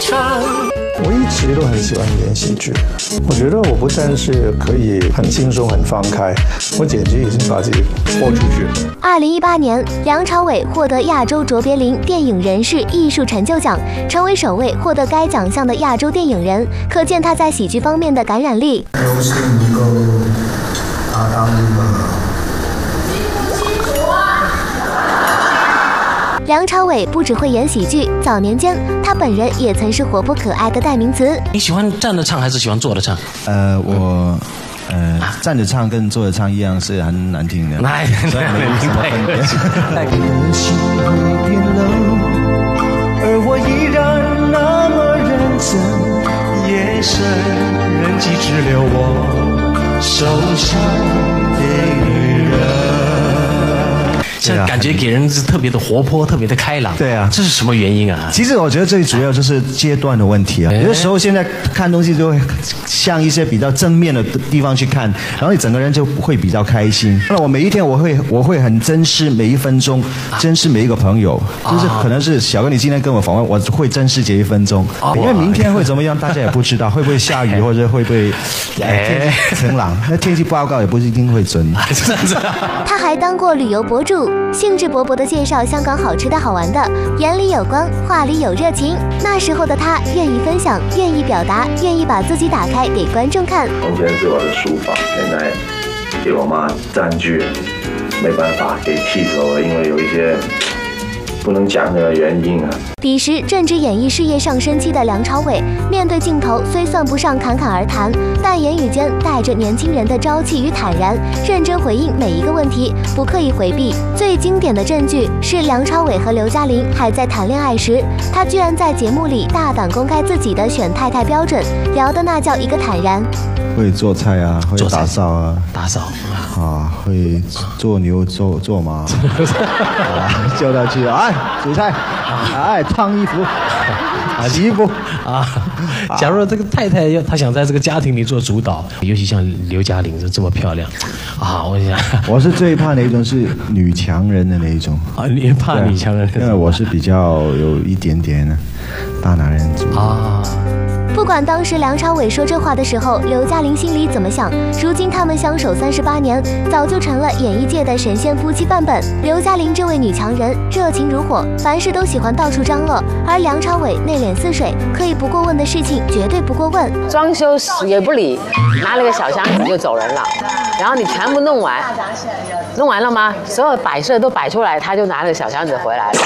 场。 我一直都很喜欢演喜剧，我觉得我不但是可以很轻松、很放开，我简直已经把自己豁出去了。 2018年，梁朝伟获得亚洲卓别林电影人士艺术成就奖，成为首位获得该奖项的亚洲电影人，可见他在喜剧方面的感染力。 都是能够达到一个。 梁朝伟不只会演喜剧，早年间他本人也曾是活泼可爱的代名词。 你喜欢站着唱还是喜欢坐着唱？ 我站着唱跟坐着唱一样是很难听的。 哎， 所以没什么分别。 你的心会变冷，而我依然那么认真。夜深人静，只留我受伤的女人。 现在感觉给人是特别的活泼，特别的开朗。 对啊， 这是什么原因啊？ 其实我觉得最主要就是阶段的问题啊。有的时候现在看东西就会向一些比较正面的地方去看，然后你整个人就会比较开心。那我每一天我会很珍视每一分钟，珍视每一个朋友。就是可能是小哥你今天跟我访问，我会珍视这一分钟，因为明天会怎么样大家也不知道，会不会下雨或者会不会天气晴朗，那天气报告也不一定会准。 他还当过旅游博主，兴致勃勃地介绍香港好吃的好玩的，眼里有光，话里有热情。那时候的他愿意分享，愿意表达，愿意把自己打开给观众看。 从前是我的书房，现在被我妈占据了，没办法给剃走了，因为有一些不能讲的原因啊。 彼时正值演艺事业上升期的梁朝伟，面对镜头虽算不上侃侃而谈，但言语间带着年轻人的朝气与坦然，认真回应每一个问题，不刻意回避。最经典的证据是梁朝伟和刘嘉玲还在谈恋爱时，他居然在节目里大胆公开自己的选太太标准，聊的那叫一个坦然。 会做菜啊，会打扫啊， 打扫啊，会做牛做马，叫他去哎煮菜，哎烫衣服，洗衣服啊。假如这个太太她想在这个家庭里做主导，尤其像刘嘉玲这么漂亮啊，我想我是最怕那一种是女强人的那一种啊，你怕女强人？ 因为我是比较有一点点大男人主义啊。 不管当时梁朝伟说这话的时候，刘嘉玲心里怎么想，如今他们相守38年，早就成了演艺界的神仙夫妻范本。刘嘉玲这位女强人热情如火，凡事都喜欢到处张罗，而梁朝伟内敛似水，可以不过问的事情绝对不过问。 装修也不理，拿了个小箱子就走人了，然后你全部弄完了吗？所有摆设都摆出来，他就拿了个小箱子回来了。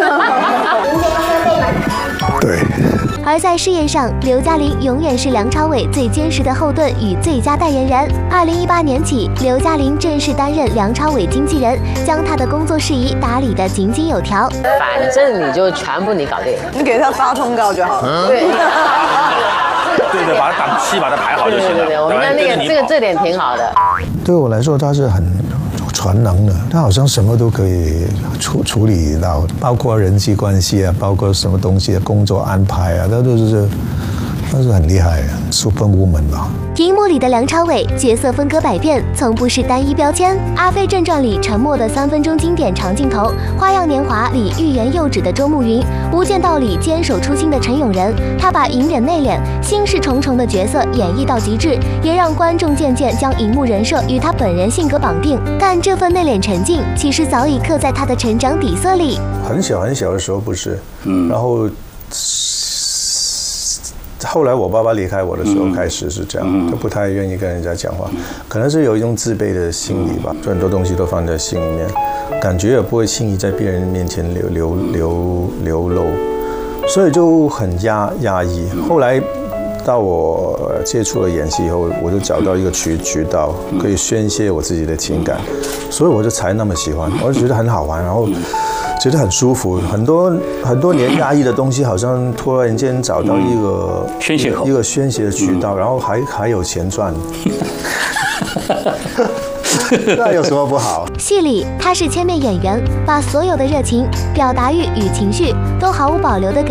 对。 而在事业上，刘嘉玲永远是梁朝伟最坚实的后盾与最佳代言人。2018年起，刘嘉玲正式担任梁朝伟经纪人，将他的工作事宜打理得井井有条。 反正你就全部你搞定， 你给他发通告就好了。 对。 对，把它档期把它排好就行了。 对，我们的这点挺好的。 对我来说，他是很全能的，他好像什么都可以处理到，包括人际关系啊，包括什么东西的工作安排啊，他是很厉害的 ，Superwoman 吧。 荧幕里的梁朝伟角色风格百变，从不是单一标签。《阿飞正传》里沉默的3分钟经典长镜头，《花样年华》里欲言又止的周慕云，《无间道》里坚守初心的陈永仁，他把隐忍内敛、心事重重的角色演绎到极致，也让观众渐渐将荧幕人设与他本人性格绑定。但这份内敛沉静，其实早已刻在他的成长底色里。 很小的时候不是，然后。后来我爸爸离开我的时候开始是这样，都不太愿意跟人家讲话，可能是有一种自卑的心理吧，就很多东西都放在心里面，感觉也不会轻易在别人面前流露，所以就很压抑。后来到我接触了演戏以后，我就找到一个渠道可以宣泄我自己的情感，所以我就才那么喜欢，我就觉得很好玩，然后觉得很舒服，很多年压抑的东西，好像突然间找到一个宣泄口， 一个宣泄的渠道，然后还有钱赚，那有什么不好？ 戏里他是千面演员，把所有的热情、表达欲与情绪都毫无保留地给